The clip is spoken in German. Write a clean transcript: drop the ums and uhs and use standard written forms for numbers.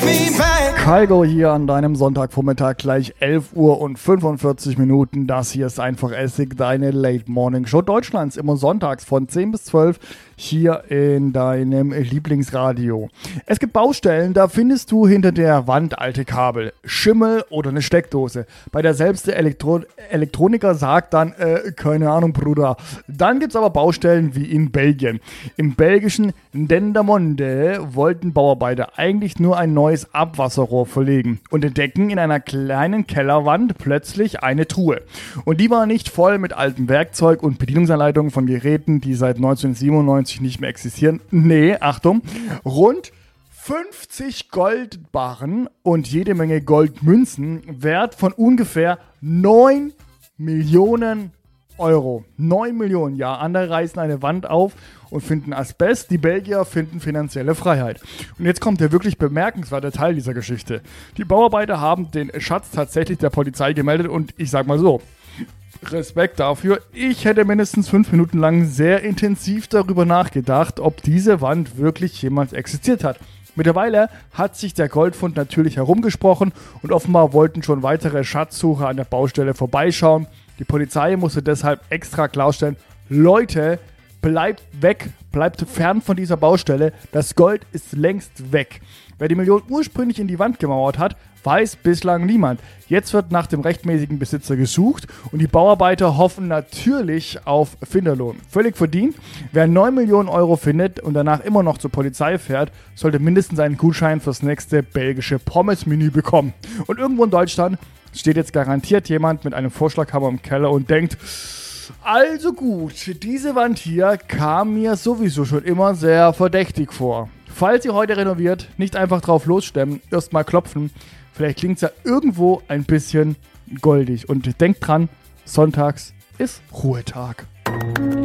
Kygo hier an deinem Sonntagvormittag, gleich 11 Uhr und 45 Minuten. Das hier ist einfach Essig, deine Late Morning Show Deutschlands, immer sonntags von 10 bis 12 hier in deinem Lieblingsradio. Es gibt Baustellen, da findest du hinter der Wand alte Kabel, Schimmel oder eine Steckdose. Bei der selbst Elektroniker sagt dann, keine Ahnung, Bruder. Dann gibt es aber Baustellen wie in Belgien. Im belgischen Dendermonde wollten Bauarbeiter eigentlich nur ein neues Abwasserrohr verlegen und entdecken in einer kleinen Kellerwand plötzlich eine Truhe. Und die war nicht voll mit altem Werkzeug und Bedienungsanleitungen von Geräten, die seit 1997 nicht mehr existieren. Nee, Achtung, rund 50 Goldbarren und jede Menge Goldmünzen, Wert von ungefähr 9 Millionen Euro. 9 Millionen, ja. Andere reißen eine Wand auf und finden Asbest. Die Belgier finden finanzielle Freiheit. Und jetzt kommt der wirklich bemerkenswerte Teil dieser Geschichte. Die Bauarbeiter haben den Schatz tatsächlich der Polizei gemeldet und ich sag mal so, Respekt dafür. Ich hätte mindestens 5 Minuten lang sehr intensiv darüber nachgedacht, ob diese Wand wirklich jemals existiert hat. Mittlerweile hat sich der Goldfund natürlich herumgesprochen und offenbar wollten schon weitere Schatzsucher an der Baustelle vorbeischauen. Die Polizei musste deshalb extra klarstellen, Leute, bleibt weg, bleibt fern von dieser Baustelle, das Gold ist längst weg. Wer die Million ursprünglich in die Wand gemauert hat, weiß bislang niemand. Jetzt wird nach dem rechtmäßigen Besitzer gesucht und die Bauarbeiter hoffen natürlich auf Finderlohn. Völlig verdient. Wer 9 Millionen Euro findet und danach immer noch zur Polizei fährt, sollte mindestens einen Gutschein fürs nächste belgische Pommes-Menü bekommen. Und irgendwo in Deutschland steht jetzt garantiert jemand mit einem Vorschlaghammer im Keller und denkt, also gut, diese Wand hier kam mir sowieso schon immer sehr verdächtig vor. Falls ihr heute renoviert, nicht einfach drauf losstemmen, erst mal klopfen. Vielleicht klingt es ja irgendwo ein bisschen goldig. Und denkt dran, sonntags ist Ruhetag.